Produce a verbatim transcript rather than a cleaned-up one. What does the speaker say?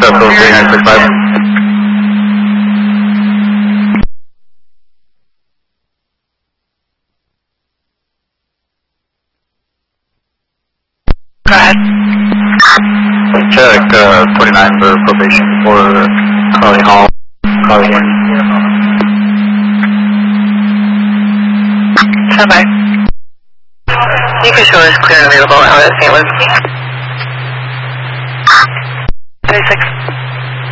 Circle three nine six five. Go ahead. Check uh, forty-nine for probation for Carly Hall. Carly Horn. Stand by. You can show us clear and available out of Saint Louis. thirty-six.